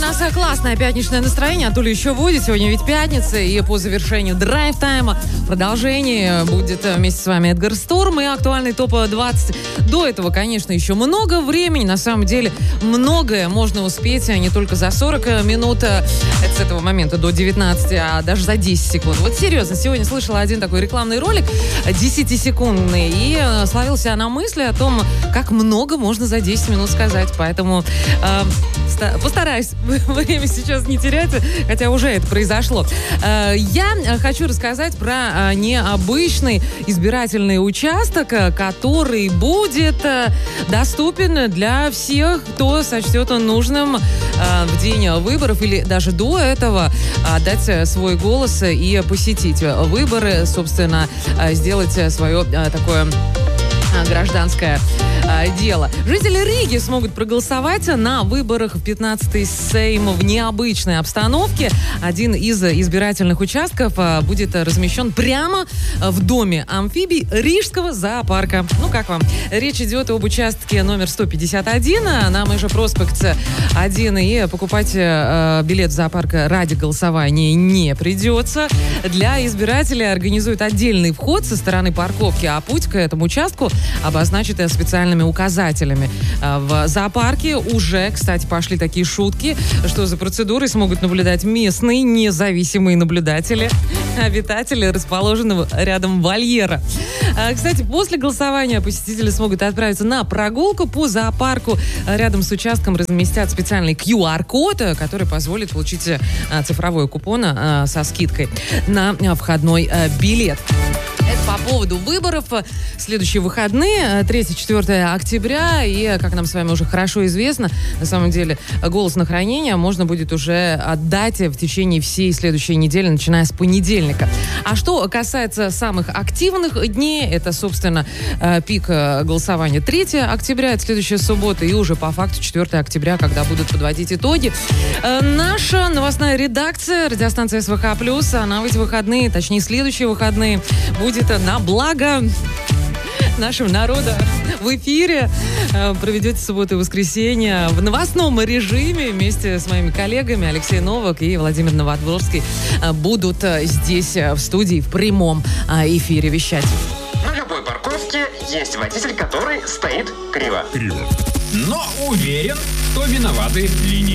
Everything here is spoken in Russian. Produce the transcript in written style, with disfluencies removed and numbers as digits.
нас классное пятничное настроение, а то ли еще будет. Сегодня ведь пятница, и по завершению драйв-тайма продолжение будет вместе с вами Эдгар Сторм и актуальный топ-20. До этого, конечно, еще много времени. На самом деле, многое можно успеть не только за 40 минут, это с этого момента до 19, а даже за 10 секунд. Вот серьезно, сегодня слышала один такой рекламный ролик, 10-секундный, и словился на мысли о том, как много можно за 10 минут сказать. Поэтому постараюсь время сейчас не терять, хотя уже это произошло. Я хочу рассказать про необычный избирательный участок, который будет доступен для всех, кто сочтет нужным в день выборов или даже до этого отдать свой голос и посетить выборы, собственно, сделать свое такое гражданское дело. Жители Риги смогут проголосовать на выборах в 15-й Сейм в необычной обстановке. Один из избирательных участков будет размещен прямо в доме амфибий Рижского зоопарка. Ну, как вам? Речь идет об участке номер 151 на Меже Проспект 1. И покупать билет в зоопарк ради голосования не придется. Для избирателей организуют отдельный вход со стороны парковки, а путь к этому участку обозначит специальными указателями. В зоопарке уже, кстати, пошли такие шутки, что за процедурой смогут наблюдать местные независимые наблюдатели, обитатели расположенного рядом вольера. Кстати, после голосования посетители смогут отправиться на прогулку по зоопарку. Рядом с участком разместят специальный QR-код, который позволит получить цифровой купон со скидкой на входной билет. Это по поводу выборов. Следующие выходные, 3-4 октября. И, как нам с вами уже хорошо известно, на самом деле, голос на хранение можно будет уже отдать в течение всей следующей недели, начиная с понедельника. А что касается самых активных дней, это, собственно, пик голосования 3 октября, это следующая суббота, и уже по факту 4 октября, когда будут подводить итоги. Наша новостная редакция, радиостанция СВХ+, она в эти выходные, точнее, следующие выходные, будет на благо нашего народа в эфире. Проведете субботу и воскресенье в новостном режиме вместе с моими коллегами Алексей Новак и Владимир Новодворский будут здесь в студии в прямом эфире вещать. На любой парковке есть водитель, который стоит криво. Но уверен, что виноваты линии.